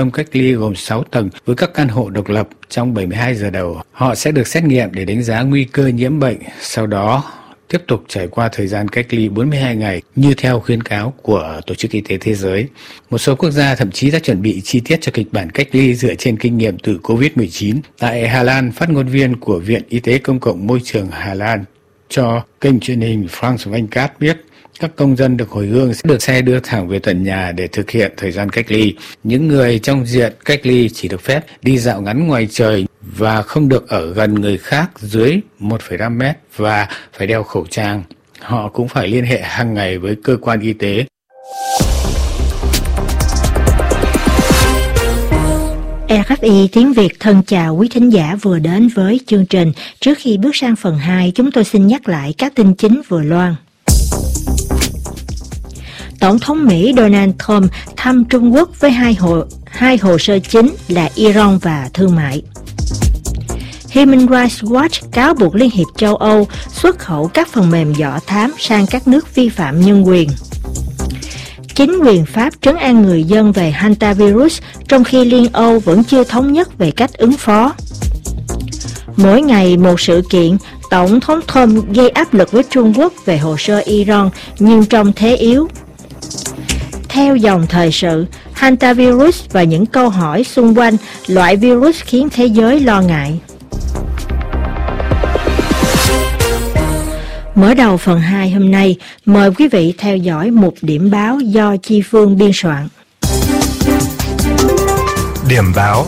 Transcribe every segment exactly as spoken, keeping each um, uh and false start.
trong cách ly gồm sáu tầng với các căn hộ độc lập trong bảy mươi hai giờ đầu. Họ sẽ được xét nghiệm để đánh giá nguy cơ nhiễm bệnh, sau đó tiếp tục trải qua thời gian cách ly bốn mươi hai ngày như theo khuyến cáo của Tổ chức Y tế Thế giới. Một số quốc gia thậm chí đã chuẩn bị chi tiết cho kịch bản cách ly dựa trên kinh nghiệm từ covid mười chín. Tại Hà Lan, phát ngôn viên của Viện Y tế Công cộng Môi trường Hà Lan cho kênh truyền hình France vingt-quatre biết các công dân được hồi hương sẽ được xe đưa thẳng về tận nhà để thực hiện thời gian cách ly. Những người trong diện cách ly chỉ được phép đi dạo ngắn ngoài trời và không được ở gần người khác dưới một phẩy năm mét và phải đeo khẩu trang. Họ cũng phải liên hệ hàng ngày với cơ quan y tế. rờ ép i tiếng Việt thân chào quý thính giả vừa đến với chương trình. Trước khi bước sang phần hai, chúng tôi xin nhắc lại các tin chính vừa loan. Tổng thống Mỹ Donald Trump thăm Trung Quốc với hai hồ, hai hồ sơ chính là Iran và thương mại. Human Rights Watch cáo buộc Liên hiệp châu Âu xuất khẩu các phần mềm dọ thám sang các nước vi phạm nhân quyền. Chính quyền Pháp trấn an người dân về hantavirus trong khi Liên Âu vẫn chưa thống nhất về cách ứng phó. Mỗi ngày một sự kiện, Tổng thống Trump gây áp lực với Trung Quốc về hồ sơ Iran nhưng trong thế yếu. Theo dòng thời sự, hantavirus và những câu hỏi xung quanh loại virus khiến thế giới lo ngại. Mở đầu phần hai hôm nay, mời quý vị theo dõi mục điểm báo do Chi Phương biên soạn. Điểm báo.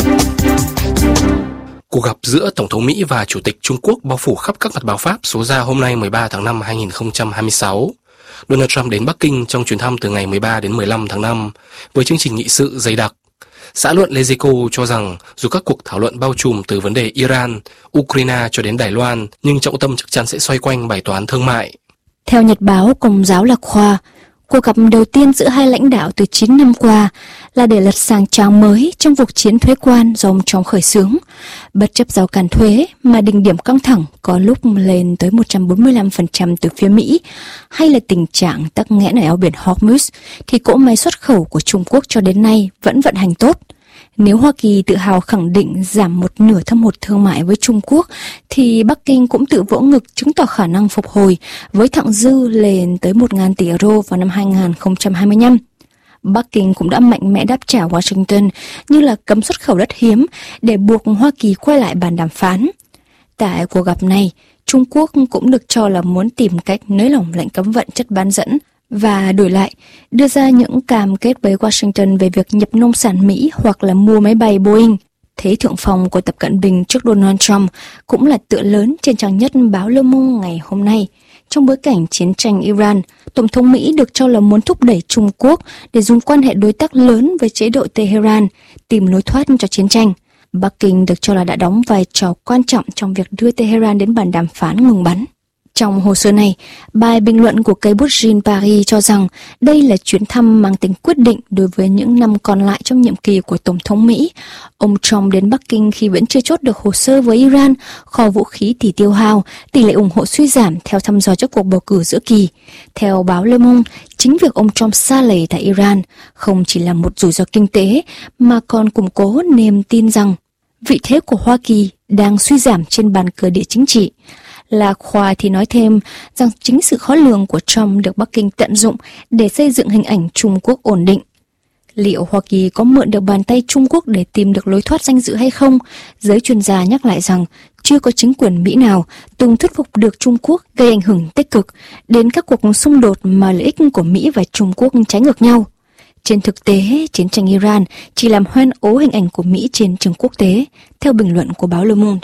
Cuộc gặp giữa Tổng thống Mỹ và Chủ tịch Trung Quốc bao phủ khắp các mặt báo Pháp số ra hôm nay mười ba tháng năm hai nghìn không trăm hai mươi sáu. Donald Trump đến Bắc Kinh trong chuyến thăm từ ngày mười ba đến mười lăm tháng năm với chương trình nghị sự dày đặc. Xã luận Lezico cho rằng dù các cuộc thảo luận bao trùm từ vấn đề Iran, Ukraine cho đến Đài Loan, nhưng trọng tâm chắc chắn sẽ xoay quanh bài toán thương mại. Theo Nhật báo Công giáo Lạc Khoa, cuộc gặp đầu tiên giữa hai lãnh đạo từ chín năm qua là để lật sang trang mới trong cuộc chiến thuế quan do ông Trump khởi xướng. Bất chấp rào cản thuế mà đỉnh điểm căng thẳng có lúc lên tới một trăm bốn mươi lăm phần trăm từ phía Mỹ, hay là tình trạng tắc nghẽn ở eo biển Hormuz, thì cỗ máy xuất khẩu của Trung Quốc cho đến nay vẫn vận hành tốt. Nếu Hoa Kỳ tự hào khẳng định giảm một nửa thâm hụt thương mại với Trung Quốc, thì Bắc Kinh cũng tự vỗ ngực chứng tỏ khả năng phục hồi với thặng dư lên tới một nghìn tỷ euro vào năm hai nghìn không trăm hai mươi lăm. Bắc Kinh cũng đã mạnh mẽ đáp trả Washington như là cấm xuất khẩu đất hiếm để buộc Hoa Kỳ quay lại bàn đàm phán. Tại cuộc gặp này, Trung Quốc cũng được cho là muốn tìm cách nới lỏng lệnh cấm vận chất bán dẫn và đổi lại đưa ra những cam kết với Washington về việc nhập nông sản Mỹ hoặc là mua máy bay Boeing. Thế thượng phong của Tập Cận Bình trước Donald Trump cũng là tựa lớn trên trang nhất báo Le Monde ngày hôm nay. Trong bối cảnh chiến tranh Iran, Tổng thống Mỹ được cho là muốn thúc đẩy Trung Quốc để dùng quan hệ đối tác lớn với chế độ Tehran tìm lối thoát cho chiến tranh. Bắc Kinh được cho là đã đóng vai trò quan trọng trong việc đưa Tehran đến bàn đàm phán ngừng bắn. Trong hồ sơ này, bài bình luận của cây bút Jean Paris cho rằng đây là chuyến thăm mang tính quyết định đối với những năm còn lại trong nhiệm kỳ của Tổng thống Mỹ. Ông Trump đến Bắc Kinh khi vẫn chưa chốt được hồ sơ với Iran, kho vũ khí thì tiêu hao, tỷ lệ ủng hộ suy giảm theo thăm dò trước cuộc bầu cử giữa kỳ. Theo báo Le Monde, chính việc ông Trump sa lầy tại Iran không chỉ là một rủi ro kinh tế mà còn củng cố niềm tin rằng vị thế của Hoa Kỳ đang suy giảm trên bàn cờ địa chính trị. Lạc Khoa thì nói thêm rằng chính sự khó lường của Trump được Bắc Kinh tận dụng để xây dựng hình ảnh Trung Quốc ổn định. Liệu Hoa Kỳ có mượn được bàn tay Trung Quốc để tìm được lối thoát danh dự hay không? Giới chuyên gia nhắc lại rằng chưa có chính quyền Mỹ nào từng thuyết phục được Trung Quốc gây ảnh hưởng tích cực đến các cuộc xung đột mà lợi ích của Mỹ và Trung Quốc trái ngược nhau. Trên thực tế, chiến tranh Iran chỉ làm hoen ố hình ảnh của Mỹ trên trường quốc tế, theo bình luận của báo Le Monde.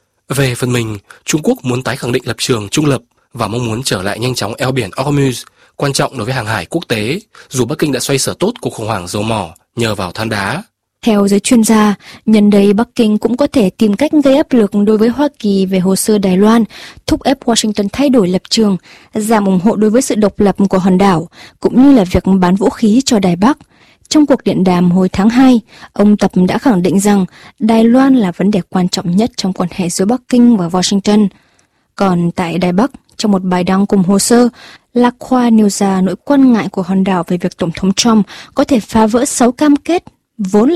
Về phần mình, Trung Quốc muốn tái khẳng định lập trường trung lập và mong muốn trở lại nhanh chóng eo biển Hormuz, quan trọng đối với hàng hải quốc tế, dù Bắc Kinh đã xoay sở tốt cuộc khủng hoảng dầu mỏ nhờ vào than đá. Theo giới chuyên gia, nhân đây Bắc Kinh cũng có thể tìm cách gây áp lực đối với Hoa Kỳ về hồ sơ Đài Loan, thúc ép Washington thay đổi lập trường, giảm ủng hộ đối với sự độc lập của hòn đảo, cũng như là việc bán vũ khí cho Đài Bắc. Trong cuộc điện đàm hồi tháng hai, ông Tập đã khẳng định rằng Đài Loan là vấn đề quan trọng nhất trong quan hệ giữa Bắc Kinh và Washington. Còn tại Đài Bắc, trong một bài đăng cùng hồ sơ, Lạc Khoa nêu ra nỗi quan ngại của hòn đảo về việc Tổng thống Trump có thể phá vỡ sáu cam kết vốn